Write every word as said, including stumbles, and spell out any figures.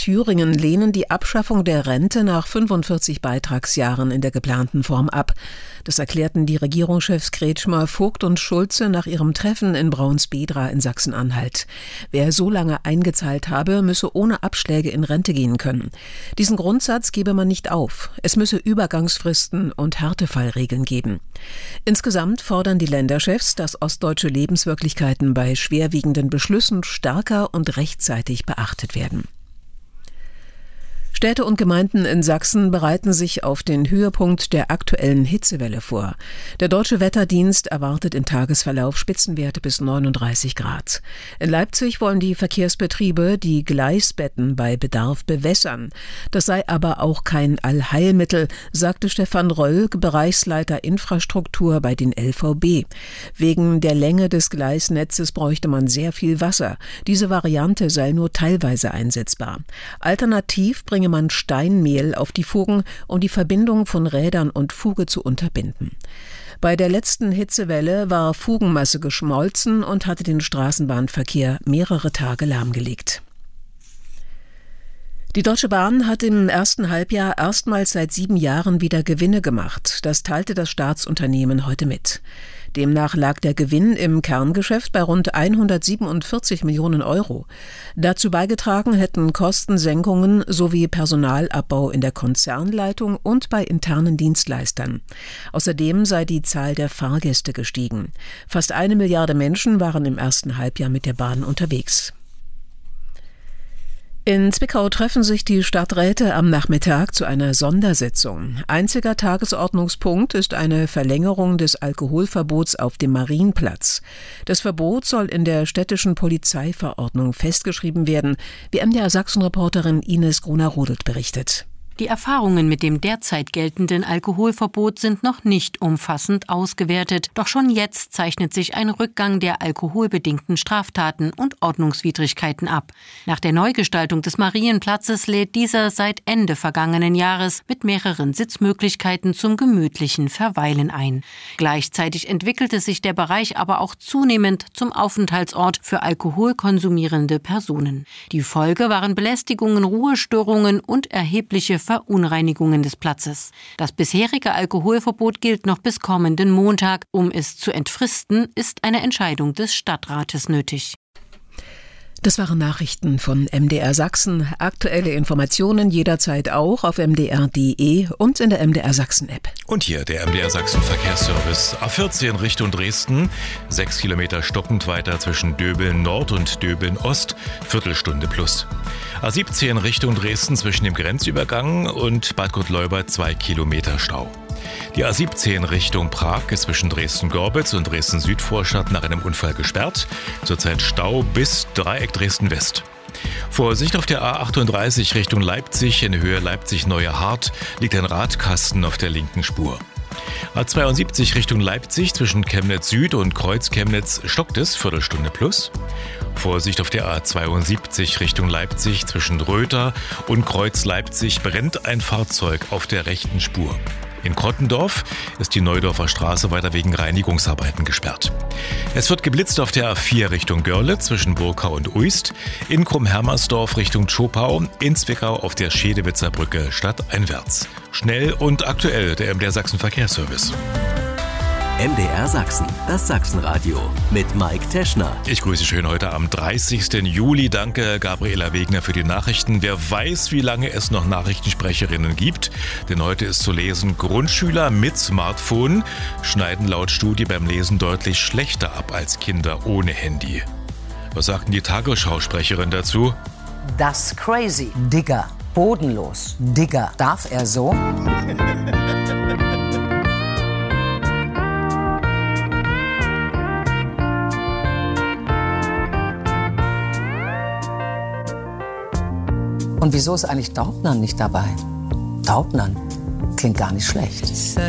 Thüringen lehnen die Abschaffung der Rente nach fünfundvierzig Beitragsjahren in der geplanten Form ab. Das erklärten die Regierungschefs Kretschmer, Vogt und Schulze nach ihrem Treffen in Braunsbedra in Sachsen-Anhalt. Wer so lange eingezahlt habe, müsse ohne Abschläge in Rente gehen können. Diesen Grundsatz gebe man nicht auf. Es müsse Übergangsfristen und Härtefallregeln geben. Insgesamt fordern die Länderchefs, dass ostdeutsche Lebenswirklichkeiten bei schwerwiegenden Beschlüssen stärker und rechtzeitig beachtet werden. Städte und Gemeinden in Sachsen bereiten sich auf den Höhepunkt der aktuellen Hitzewelle vor. Der Deutsche Wetterdienst erwartet im Tagesverlauf Spitzenwerte bis neununddreißig Grad. In Leipzig wollen die Verkehrsbetriebe die Gleisbetten bei Bedarf bewässern. Das sei aber auch kein Allheilmittel, sagte Stefan Röll, Bereichsleiter Infrastruktur bei den L V B. Wegen der Länge des Gleisnetzes bräuchte man sehr viel Wasser. Diese Variante sei nur teilweise einsetzbar. Alternativ bringe man Steinmehl auf die Fugen, um die Verbindung von Rädern und Fuge zu unterbinden. Bei der letzten Hitzewelle war Fugenmasse geschmolzen und hatte den Straßenbahnverkehr mehrere Tage lahmgelegt. Die Deutsche Bahn hat im ersten Halbjahr erstmals seit sieben Jahren wieder Gewinne gemacht. Das teilte das Staatsunternehmen heute mit. Demnach lag der Gewinn im Kerngeschäft bei rund hundertsiebenundvierzig Millionen Euro. Dazu beigetragen hätten Kostensenkungen sowie Personalabbau in der Konzernleitung und bei internen Dienstleistern. Außerdem sei die Zahl der Fahrgäste gestiegen. Fast eine Milliarde Menschen waren im ersten Halbjahr mit der Bahn unterwegs. In Zwickau treffen sich die Stadträte am Nachmittag zu einer Sondersitzung. Einziger Tagesordnungspunkt ist eine Verlängerung des Alkoholverbots auf dem Marienplatz. Das Verbot soll in der städtischen Polizeiverordnung festgeschrieben werden, wie M D R Sachsen-Reporterin Ines Gruner-Rodelt berichtet. Die Erfahrungen mit dem derzeit geltenden Alkoholverbot sind noch nicht umfassend ausgewertet. Doch schon jetzt zeichnet sich ein Rückgang der alkoholbedingten Straftaten und Ordnungswidrigkeiten ab. Nach der Neugestaltung des Marienplatzes lädt dieser seit Ende vergangenen Jahres mit mehreren Sitzmöglichkeiten zum gemütlichen Verweilen ein. Gleichzeitig entwickelte sich der Bereich aber auch zunehmend zum Aufenthaltsort für alkoholkonsumierende Personen. Die Folge waren Belästigungen, Ruhestörungen und erhebliche Verunreinigungen des Platzes. Das bisherige Alkoholverbot gilt noch bis kommenden Montag. Um es zu entfristen, ist eine Entscheidung des Stadtrates nötig. Das waren Nachrichten von M D R Sachsen. Aktuelle Informationen jederzeit auch auf m d r punkt d e und in der M D R Sachsen App. Und hier der M D R Sachsen Verkehrsservice. A vierzehn Richtung Dresden, sechs Kilometer stockend weiter zwischen Döbeln Nord und Döbeln Ost, Viertelstunde plus. A siebzehn Richtung Dresden zwischen dem Grenzübergang und Bad Gottleuba zwei Kilometer Stau. Die A siebzehn Richtung Prag ist zwischen Dresden-Gorbitz und Dresden-Südvorstadt nach einem Unfall gesperrt. Zurzeit Stau bis Dreieck Dresden-West. Vorsicht auf der A achtunddreißig Richtung Leipzig in Höhe Leipzig-Neue Hart liegt ein Radkasten auf der linken Spur. A zweiundsiebzig Richtung Leipzig zwischen Chemnitz Süd und Kreuz Chemnitz stockt es, Viertelstunde plus. Vorsicht auf der A zweiundsiebzig Richtung Leipzig zwischen Röther und Kreuz Leipzig brennt ein Fahrzeug auf der rechten Spur. In Krottendorf ist die Neudorfer Straße weiter wegen Reinigungsarbeiten gesperrt. Es wird geblitzt auf der A vier Richtung Görlitz zwischen Burkau und Uist, in Krumm-Hermersdorf Richtung Zschopau, in Zwickau auf der Schedewitzer Brücke stadteinwärts. Schnell und aktuell der M D R Sachsen Verkehrsservice. M D R Sachsen, das Sachsenradio mit Mike Teschner. Ich grüße schön heute am dreißigsten Juli. Danke Gabriela Wegner für die Nachrichten. Wer weiß, wie lange es noch Nachrichtensprecherinnen gibt. Denn heute ist zu lesen, Grundschüler mit Smartphone schneiden laut Studie beim Lesen deutlich schlechter ab als Kinder ohne Handy. Was sagten die Tagesschausprecherin dazu? Das crazy. Digger. Bodenlos. Digger. Darf er so? Und wieso ist eigentlich Daubnern nicht dabei? Daubnern klingt gar nicht schlecht.